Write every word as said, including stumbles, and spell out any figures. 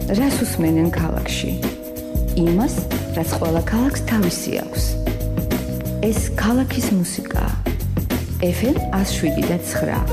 რას უსმენენ ქალაქში? იმას, რაც ყველა ქალაქს თავისი აქვს. ეს ქალაქის მუსიკაა. ეფ ემ one oh seven და nine.